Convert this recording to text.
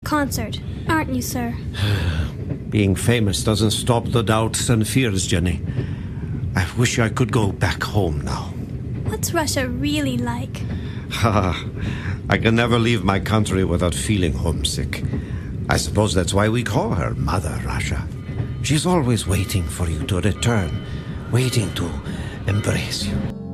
concert, aren't you, sir? Being famous doesn't stop the doubts and fears, Jenny. I wish I could go back home now. What's Russia really like? I can never leave my country without feeling homesick. I suppose that's why we call her Mother Russia. She's always waiting for you to return, waiting to embrace you.